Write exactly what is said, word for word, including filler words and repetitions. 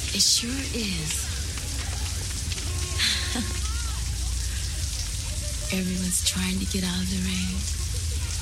It sure is. Everyone's trying to get out of the rain.